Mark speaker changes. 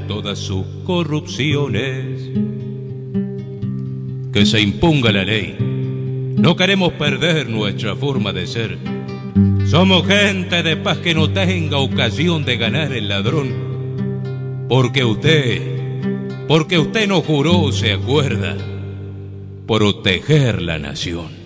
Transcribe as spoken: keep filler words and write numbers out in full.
Speaker 1: todas sus corrupciones. Que se imponga la ley. No queremos perder nuestra forma de ser. Somos gente de paz que no tenga ocasión de ganar el ladrón. Porque usted, porque usted nos juró, se acuerda, proteger la nación.